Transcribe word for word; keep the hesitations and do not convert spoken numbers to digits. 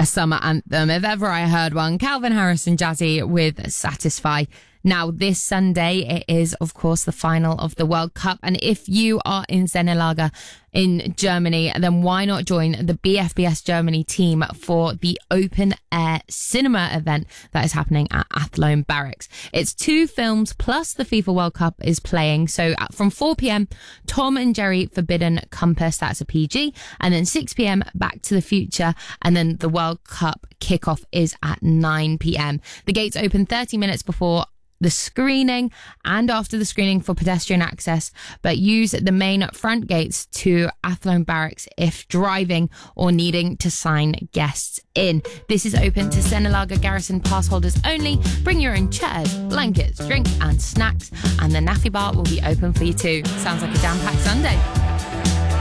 a summer anthem. If ever I heard one, Calvin Harris and Jazzy with Satisfy. Now, this Sunday, it is, of course, the final of the World Cup. And if you are in Sennelager in Germany, then why not join the B F B S Germany team for the open air cinema event that is happening at Athlone Barracks. It's two films plus the FIFA World Cup is playing. So from four p.m, Tom and Jerry Forbidden Compass, that's a P G. And then six p.m, Back to the Future. And then the World Cup kickoff is at nine p.m. The gates open thirty minutes before the screening and after the screening for pedestrian access, but use the main front gates to Athlone Barracks if driving or needing to sign guests in. This is open to Sennelager Garrison pass holders only. Bring your own chairs, blankets, drink and snacks, and the Naffy Bar will be open for you too. Sounds like a jam-packed Sunday.